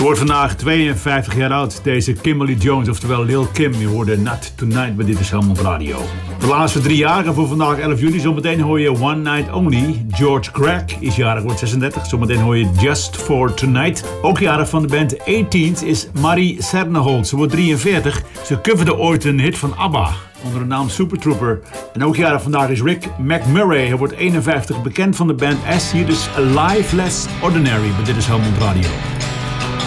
Wordt vandaag 52 jaar oud, deze Kimberly Jones, oftewel Lil Kim. Je hoorde Not Tonight, maar dit is Helmond Radio. De laatste 3 jarigen voor vandaag 11 juli. Zometeen hoor je One Night Only. George Craig is jarig, wordt 36. Zometeen hoor je Just For Tonight. Ook jarig van de band 18's is Marie Serneholt. Ze wordt 43. Ze coverde ooit een hit van ABBA onder de naam Super Trooper. En ook jarig vandaag is Rick McMurray. Hij wordt 51, bekend van de band S. Hier dus A Life Less Ordinary. Maar dit is Helmond Radio.